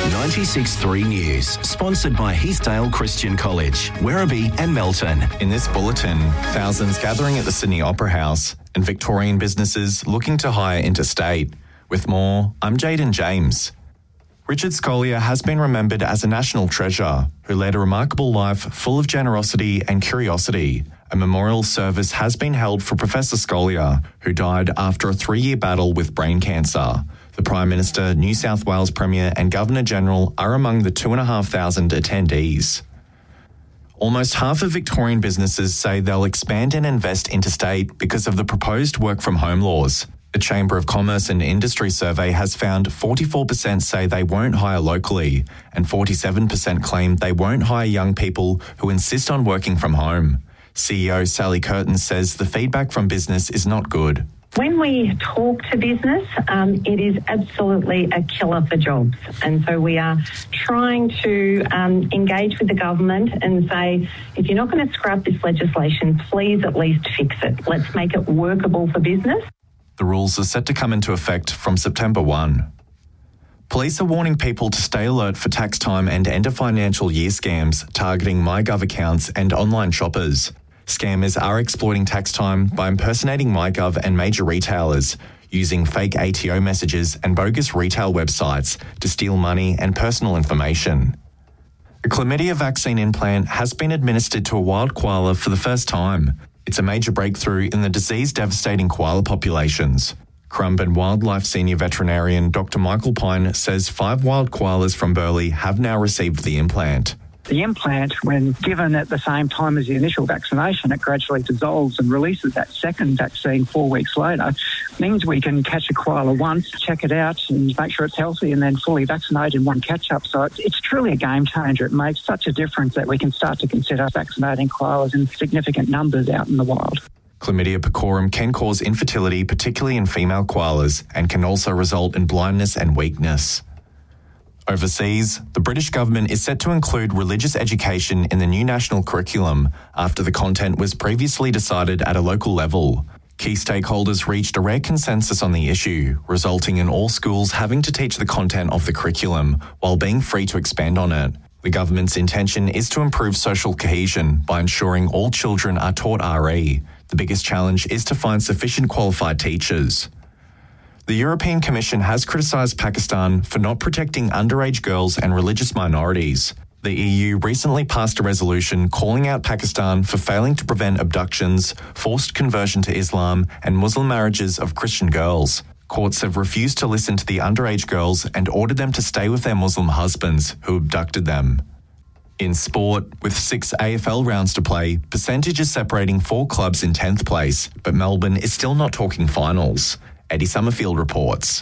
96.3 News, sponsored by Heathdale Christian College, Werribee and Melton. In this bulletin, thousands gathering at the Sydney Opera House and Victorian businesses looking to hire interstate. With more, I'm Jaden James. Richard Scolyer has been remembered as a national treasure who led a remarkable life full of generosity and curiosity. A memorial service has been held for Professor Scolyer, who died after a 3-year battle with brain cancer. The Prime Minister, New South Wales Premier and Governor-General are among the 2,500 attendees. Almost half of Victorian businesses say they'll expand and invest interstate because of the proposed work-from-home laws. A Chamber of Commerce and Industry survey has found 44% say they won't hire locally and 47% claim they won't hire young people who insist on working from home. CEO Sally Curtin says the feedback from business is not good. When we talk to business, it is absolutely a killer for jobs. And so we are trying to engage with the government and say, if you're not going to scrap this legislation, please at least fix it. Let's make it workable for business. The rules are set to come into effect from September 1. Police are warning people to stay alert for tax time and end of financial year scams targeting MyGov accounts and online shoppers. Scammers are exploiting tax time by impersonating MyGov and major retailers, using fake ATO messages and bogus retail websites to steal money and personal information. A chlamydia vaccine implant has been administered to a wild koala for the first time. It's a major breakthrough in the disease-devastating koala populations. Currumbin Wildlife Senior Veterinarian Dr. Michael Pine says 5 wild koalas from Burleigh have now received the implant. The implant, when given at the same time as the initial vaccination, it gradually dissolves and releases that second vaccine 4 weeks later, means we can catch a koala once, check it out and make sure it's healthy and then fully vaccinate in one catch-up. So it's truly a game changer. It makes such a difference that we can start to consider vaccinating koalas in significant numbers out in the wild. Chlamydia pecorum can cause infertility, particularly in female koalas, and can also result in blindness and weakness. Overseas, the British government is set to include religious education in the new national curriculum after the content was previously decided at a local level. Key stakeholders reached a rare consensus on the issue, resulting in all schools having to teach the content of the curriculum while being free to expand on it. The government's intention is to improve social cohesion by ensuring all children are taught RE. The biggest challenge is to find sufficient qualified teachers. The European Commission has criticised Pakistan for not protecting underage girls and religious minorities. The EU recently passed a resolution calling out Pakistan for failing to prevent abductions, forced conversion to Islam, and Muslim marriages of Christian girls. Courts have refused to listen to the underage girls and ordered them to stay with their Muslim husbands who abducted them. In sport, with 6 AFL rounds to play, percentage is separating 4 clubs in 10th place, but Melbourne is still not talking finals. Eddie Summerfield reports.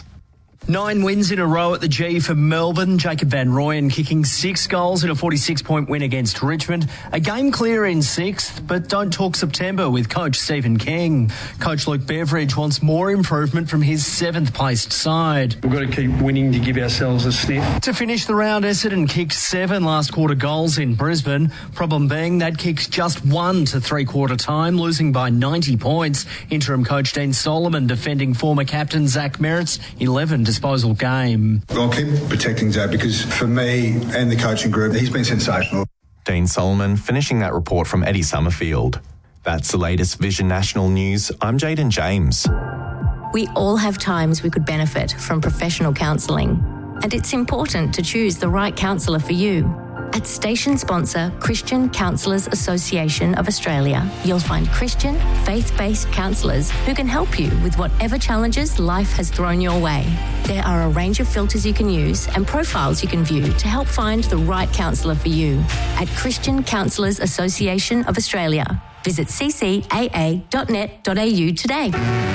9 wins in a row at the G for Melbourne. Jacob Van Rooyen kicking 6 goals in a 46-point win against Richmond. A game clear in 6th, but don't talk September with coach Stephen King. Coach Luke Beveridge wants more improvement from his 7th-placed side. We've got to keep winning to give ourselves a sniff. To finish the round, Essendon kicked 7 last-quarter goals in Brisbane. Problem being, that kicked just 1 to three-quarter time, losing by 90 points. Interim coach Dean Solomon defending former captain Zach Merritt's 11 disposal game. I'll keep protecting Zach because for me and the coaching group, he's been sensational. Dean Solomon finishing that report from Eddie Summerfield. That's the latest Vision National News. I'm Jaden James. We all have times we could benefit from professional counselling, and it's important to choose the right counsellor for you. At station sponsor Christian Counsellors Association of Australia, you'll find Christian, faith-based counsellors who can help you with whatever challenges life has thrown your way. There are a range of filters you can use and profiles you can view to help find the right counsellor for you. At Christian Counsellors Association of Australia, visit ccaa.net.au today.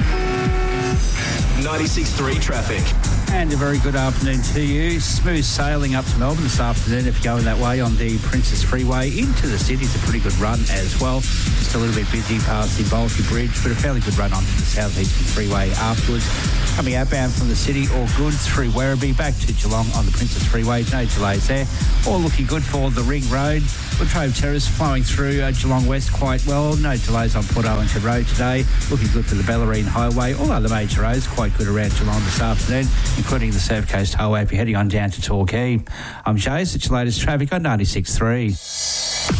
96.3 traffic. And a very good afternoon to you. Smooth sailing up to Melbourne this afternoon if you're going that way on the Princess Freeway into the city. It's a pretty good run as well. Just a little bit busy past the Bulky Bridge, but a fairly good run onto the South Eastern Freeway afterwards. Coming outbound from the city, all good through Werribee back to Geelong on the Princess Freeway. No delays there. All looking good for the Ring Road. Latrobe Terrace flowing through Geelong West quite well. No delays on Port Arlington Road today. Looking good for the Bellarine Highway. All other major roads quite good around Geelong this afternoon, including the Surf Coast Highway if you're heading on down to Torquay. I'm Jace. It's your latest traffic on 96.3.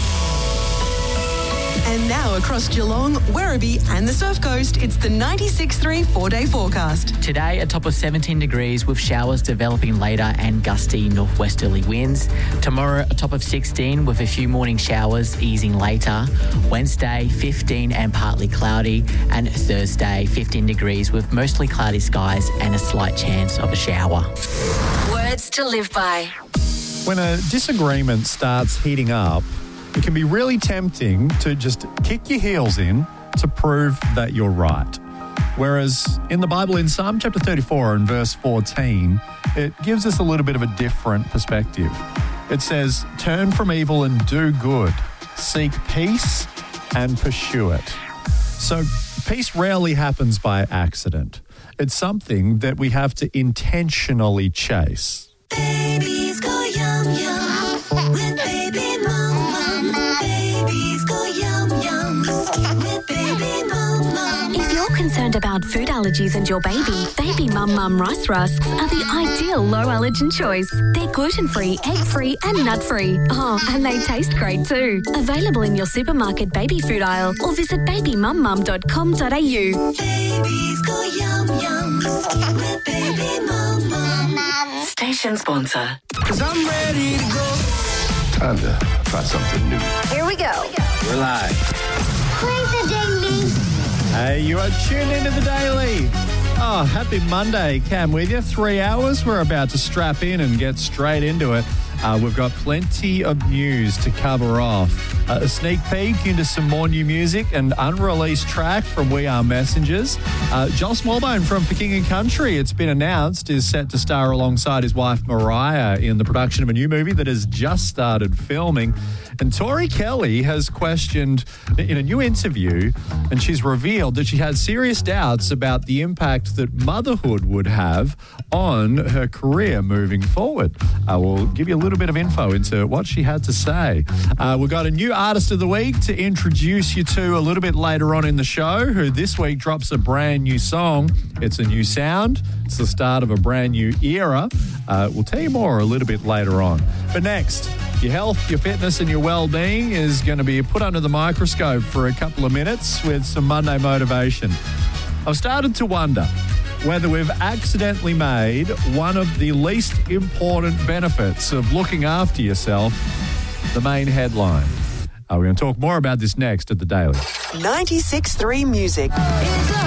And now across Geelong, Werribee and the Surf Coast, it's the 96.3 4-day forecast. Today, a top of 17 degrees with showers developing later and gusty northwesterly winds. Tomorrow, a top of 16 with a few morning showers easing later. Wednesday, 15 and partly cloudy. And Thursday, 15 degrees with mostly cloudy skies and a slight chance of a shower. Words to live by. When a disagreement starts heating up, it can be really tempting to just kick your heels in to prove that you're right. Whereas in the Bible, in Psalm chapter 34 and verse 14, it gives us a little bit of a different perspective. It says, "Turn from evil and do good. Seek peace and pursue it." So peace rarely happens by accident. It's something that we have to intentionally chase. Babies go yum yum with baby mum. Babies go yum yum with baby mum. If you're concerned about food allergies and your baby, Baby Mum Rice Rusks are the ideal low allergen choice. They're gluten-free, egg-free and nut-free. Oh, and they taste great too. Available in your supermarket baby food aisle or visit babymum.com.au. Babies go yum yum with baby mum. Station sponsor. 'Cause I'm ready to go. Time to try something new. Here we go. We're live. Play the daily. Hey, you are tuned into the Daily. Oh, happy Monday. Cam with you. 3 hours. We're about to strap in and get straight into it. We've got plenty of news to cover off. A sneak peek into some more new music and unreleased track from We Are Messengers. Joel Smallbone from For King and Country, it's been announced, is set to star alongside his wife Mariah in the production of a new movie that has just started filming. And Tori Kelly has questioned in a new interview, and she's revealed that she had serious doubts about the impact that motherhood would have on her career moving forward. We'll give you a little bit of info into what she had to say. We've got a new artist of the week to introduce you to a little bit later on in the show, who this week drops a brand new song. It's a new sound. It's the start of a brand new era. We'll tell you more a little bit later on. But next, your health, your fitness and your well-being is going to be put under the microscope for a couple of minutes with some Monday motivation. I've started to wonder whether we've accidentally made one of the least important benefits of looking after yourself the main headline. We're going to talk more about this next at The Daily. 96.3 Music.